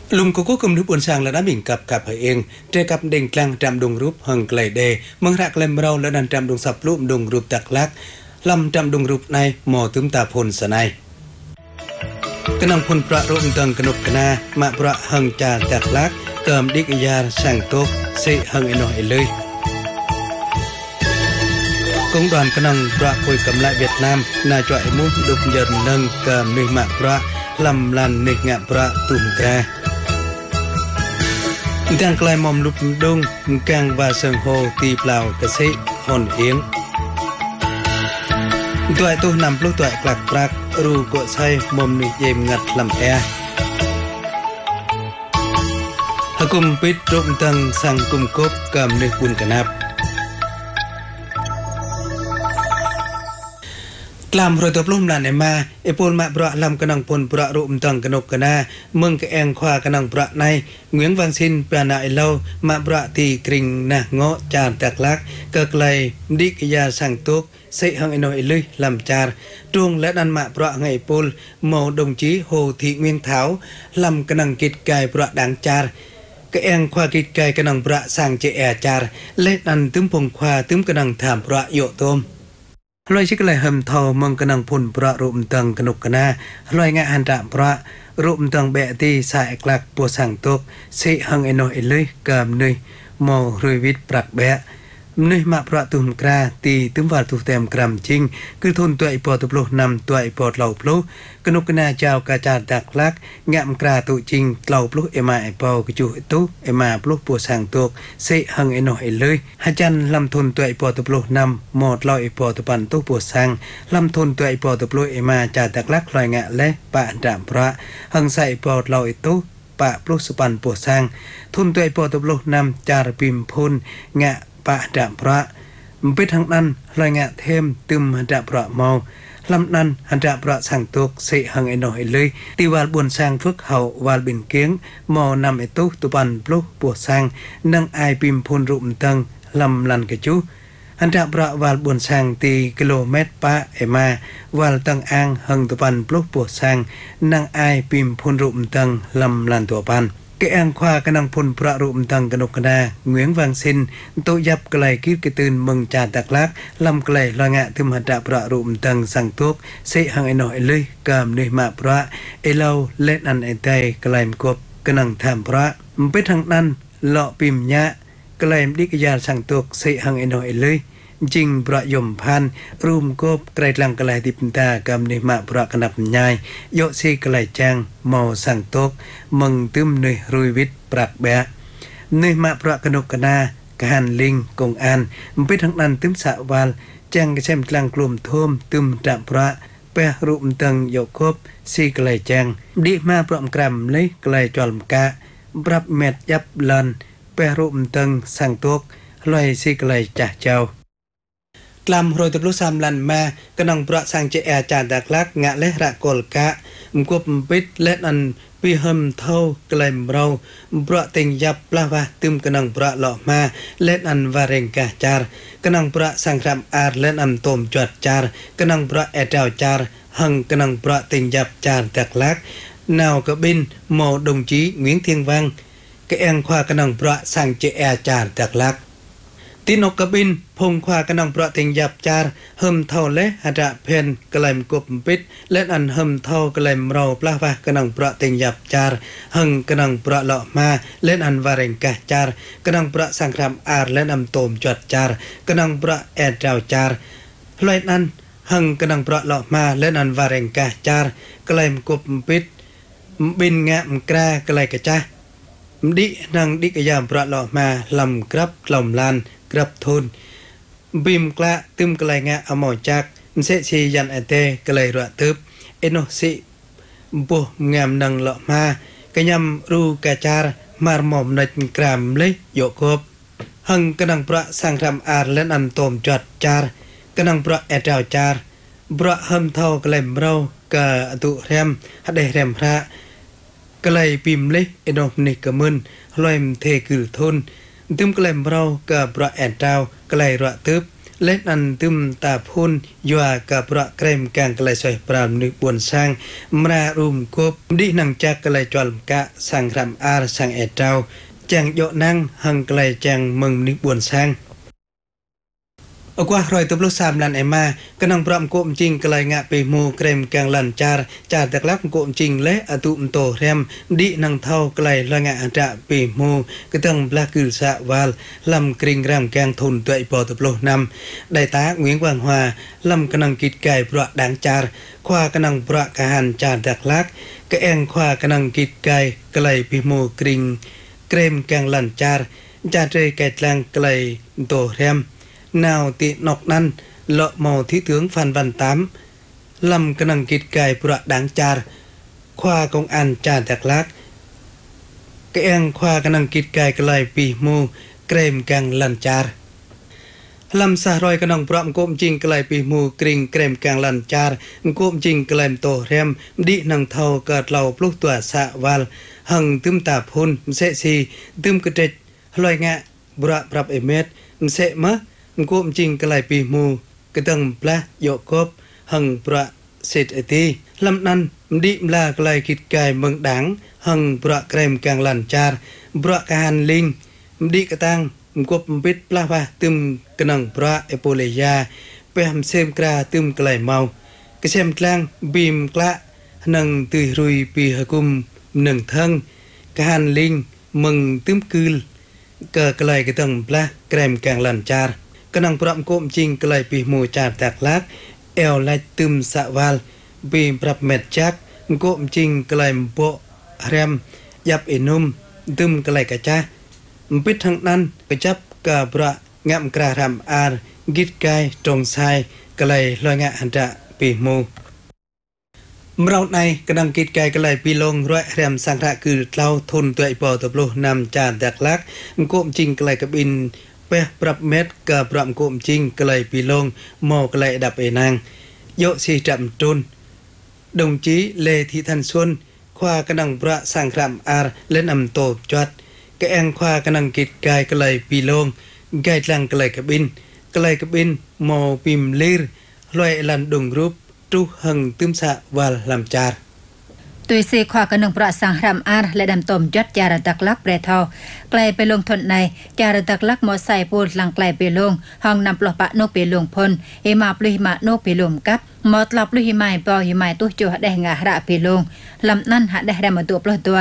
ลุงก็กุมทุบอุนสางและน้ำบิ่งกับเองเจกับเด่งกลางจำดงรูปหังไกลเดเมืองรักเลมเราและนันจำดงสับรูปดงรูปตักลักลำจำดงรูปในหมอตุ้มตาพลสนายกนังพลประรูปตังกนกคณามาประหังจาตักลักเกิมดิกยาสั่งตกเสหังไอหน่อยเลยกงđoànกนังประปุยกำละเวียดนามนาจ่อยมุกดุกเยินนังเกิมนึกมาประลำลันนึกงะประตุ่มกระกางกลายมอมลุกดงกางวาเซิงโฮตีเปล่ากระซิหอนเอียงตัวตู้นำปลุกตัวกลักปรักรูกะใช้มอมนิเยมงัดลำแอหกุมปิดรุมตังสังกุมกบกำนึกบุญกันนับกลามรอยตัวปลุ่มลานในมาไอปูนมาประลำกนังปนประรุมตังกนกกนาเมืองกะแองควากนังประในเหงืองวังสินปรานาไอเล่ามาประตีกริงนะเงาะจานตักลักเกิดไกลดิกยาสังตุกเสหังไอโนไอลุยลำจารดวงและนันมาประไงปูลโมดงจีโฮทิเมียงเถาลำกนังกิดกายประดังจารกะแองควากิดกายกนังประสังเจแอจารและนันตึมพงควาตึมกนังถามประโยโตมลอยชิกเลยหำทอมังกนังพุนประรุมตังกนกกนาลอยงะหันดาประรุมตังเบตีสายกลักปัวสังตกเสหังไอโนเอเลยกามเนยมอรวยวิทปรักแบะเนยมาประตุมกราตีตึมวาตุเต็มกรัมจริงคือทนตัวไอปอตุปลุนำตัวไอปอดเหล่าปลุกนกกนาเจ้ากาจาดดักลักงะมกราตุจริงเหล่าปลุเอมาไอปอกจูตุเอมาปลุปัวสังตกเสหังไอโนเอเลยฮัจันลำทนตัวไอปอตุปลุนำหมดเหล่าไอปอตุปันตุปัวสังลำทนตัวไอปอตุปลุเอมาจาดักลักลอยงะและปะดามพระหังใส่ปอดเหล่าไอตุปะปลุสุปันปัวสังทุนตัวไอปอตุปลุนำจารปิมพุนงะปะดามพระไปทางนั้นลอยงะเทมตึมหันดาประเมาลำนั้นหันดาประสังตกเสหังไอหน่อยเลยตีวาลบนสร้างฝึกเห่าวาลบินเกียงมอนำไอตุตุปันปลุกปวดสร้างนั่งไอปิมพลรุมตังลำลันกระจุหันดาประวาลบนสร้างตีกิโลเมตรปะไอมาวาลตังอ่างหังตุปันปลุกปวดสร้างนั่งไอปิมพลรุมตังลำลันตัวปันแกอังควากนังพลประรุมตังกนกกนาเหงืองวางสินโตยับไกลคิดกระตือนเมืองจาตักลักลำไกลลอยงะทึมหัดาประรุมตังสังตุกเสหังไอหน่อยเลยกามเนยมาประไอเล่าเล่นอันไอใจไกลมกบกนังถามพระไปทางนั้นเลาะปิมยะไกลมดิกยาสังตุกเสหังไอหน่อยเลยจริงประยมพันรูมกบไกลลังไกลติปตากำเนมาประกนับยายโยซีไกลแจงเมาสังตกมึงตึมเนยรุยวิทปรักแบะเนยมาประกนกกนากหันลิงกงอันไปทางนั้นตึมสะวาลแจงกระเชมกลางกลุ่มโทมตึมจับพระเปรุมตังโยคบซีไกลแจงดิมาประกรรมเลยไกลจอมกะปรับเม็ดยับลันเปรุมตังสังตกลอยซีไกลจ่าเจ้ากลำโรยตบลุสามลันมากนังประสังเจแอจานดักลักงะและระกอลกะมกบปิดและอันปีหมเท่าไกลมเราประเต็งยับปลาวะตึมกนังประหล่อมาและอันวาเรงกาจารกนังประสังครามอาร์และอันตมจวดจารกนังประแอดาวจารหังกนังประเต็งยับจารดักลักนาวกบินโมดงจีเหงียงเทียงวังกแองควากนังประสังเจแอจารดักลักตีนกกบินพงควากนังประเต็งยับจารเฮิมเท่าและหัดเพนกลมกบปิดและอันเฮิมเท่ากลมเราปลาวะกนังประเต็งยับจารหังกนังประเลาะมาและอันวาเรงกะจารกนังประสังครามอาร์และนำโตมจวดจารกนังประแอดดาวจารลอยนั้นหังกนังประเลาะมาและอันวาเรงกะจารกลมกบปิดบินงะมกรากลายกะจ้าดินางดิกยามประเลาะมาลำกรับลำลานกรับทุนบิมกละตึมกลายงะอมอจักเสชียันไอเตกลายระตึบเอโนสิบุงามนังเลาะมากยำรูกาจารมารหมอมในกรามเลยโยกบหังกนังประสังทำอาร์และอันโตมจดจารกนังประแอดาวจารประหมเท่ากลายเรากะตุแรมฮัดได้แรมพระกลายปิมเลยเอโนนิกมึนลอยเทกือทุนตึมกลายเรากับประแอดดาวกลายระตึบเล่นอันตึมตาพุนยัวกับประเกรมกางกลายสวยปรามนึกบวนสร้างมรารุมกบดินังจักกลายจวลกะสังรำอาสังเอเจ้าจังโยนังหังกลายจังมึงนึกบวนสร้างอกว่ารอยตบลุสามลันเอมากำลังปรำโกมจริงกลายงะไปมูเกรมกางลันจาร์ตักลักโกมจริงและอตุมโตเรมดินังเท่ากลายละงะอันจะไปมูกระตังปลากิลสะวาลลำกริงรำแกงทุนตัวไอปอตบลุนำได้ตาเงียงวางหัวลำกำลังกิดไก่ปลาดังจาร์ขวากำลังปลากหันจาร์ตักลักกระแองขวากำลังกิดไก่กลายไปมูกริงเกรมกางลันจาร์เรไก่แรงกลายโตเรมนาวตินอกนั้นเลาะเมาที่ถึงฟันวันตามลำกำลังกิดไก่ประดังจาร์ขวากงอันจาตักลักกระแองขวากำลังกิดไก่กลายปีมูเกรมกังลันจาร์ลำสารอยกำลังปรำโกมจริงกลายปีมูกริงเกรมกังลันจาร์โกมจริงกลายโตเรมดินังเทาเกิดเหล่าปลุกตัวสะวาลหังตึมตาพุนเสซีตึมกระเด็ดลอยงะบระปรับเอเมตเสมะโกมจริงกลายปีมูกระตังปลาโยกบหังประเศษอตีลำนั้นดิมลากลายคิดกายเมืองดังหังประเกรมกลางลันจาร์ประการลิงดิกระตังกบปิดปลาว่าตึมกนังประเอโปเลยาไปทำเซมกราตึมกลายเมากระเซมกลางบีมกละนังตุยรุยปีหกุมหนึ่งทั้งการลิงมึงตึมคืลเกิดกลายกระตังปลาเกรมกลางลันจาร์กำลังปรำโกมจริงกลายปีมูจาแตกลักเอลไลตึมสะวาลปีปรับเม็ดจักโกมจริงกลายโบเรมยับเอนุมตึมกลายกระจ้าปิดทั้งนั้นกระจับกระประงามกระรำอาร์กิดกายตรงชายกลายลอยงะอันจะปีมูเราในกำลังกิดกายกลายปีลงร้อยแรมสังระคือเล่าทุนตัวไอปอตบโลนำจาแตกลักโกมจริงกลายกับอินเปะปรับเม็ดกับปรับโกมจริงกลายปีลงมอกลายดับเอนางโยสีจำจุนดงจีเลทิทันส่วนขวากำลังประสังครามอาร์เล่นอำโตจัดกระแองขวากำลังกิดกายกลายปีลงไกลังกลายกับบินมอปิมลีร์ลอยลันดงรูปจุหังตึมสะวาลลำจาร์ตุยซีขวากำลังประสังรำอาร์และดำตมยศจารตักลักเปรทอไกลไปลงทนในจารตักลักมอไซปูหลังไกลไปลงห้องนำปลอปะโนไปลงพลเอมาปลุหิมะโนไปลงกับมอตลับลุหิมายปอหิมายตุจูได้งาระไปลงลำนั่นหาได้แรมตัวปลอตัว